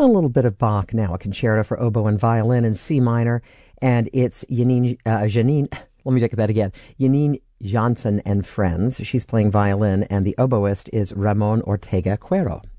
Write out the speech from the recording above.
A little bit of Bach now, a concerto for oboe and violin in C minor, and it's Janine, let me take that again, Janine Janssen and Friends. She's playing violin, and the oboist is Ramon Ortega Cuero.